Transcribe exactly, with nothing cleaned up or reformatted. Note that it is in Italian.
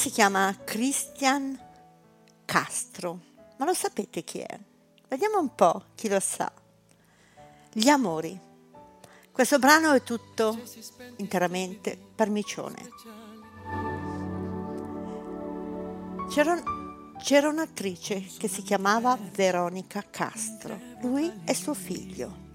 si chiama Cristian Castro, ma lo sapete chi è? Vediamo un po' chi lo sa. Gli Amori. Questo brano è tutto interamente per Micione. C'era, c'era un'attrice che si chiamava Veronica Castro, lui è suo figlio.